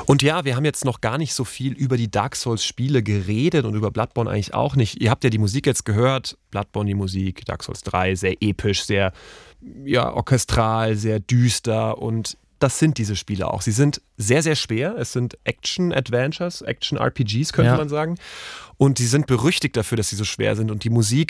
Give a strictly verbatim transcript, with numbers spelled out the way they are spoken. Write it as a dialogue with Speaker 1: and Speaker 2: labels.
Speaker 1: Und ja, wir haben jetzt noch gar nicht so viel über die Dark Souls-Spiele geredet und über Bloodborne eigentlich auch nicht. Ihr habt ja die Musik jetzt gehört, Bloodborne, die Musik, Dark Souls drei, sehr episch, sehr ja, orchestral, sehr düster und das sind diese Spiele auch. Sie sind sehr, sehr schwer. Es sind Action-Adventures, Action-R P Gs, könnte
Speaker 2: Ja.
Speaker 1: man sagen. Und sie sind berüchtigt dafür, dass sie so schwer sind. Und die Musik